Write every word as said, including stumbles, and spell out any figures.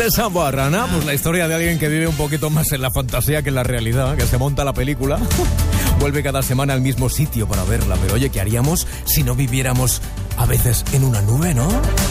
Princesa Barrana, pues la historia de alguien que vive un poquito más en la fantasía que en la realidad, que se monta la película, vuelve cada semana al mismo sitio para verla. Pero oye, ¿qué haríamos si no viviéramos a veces en una nube, no?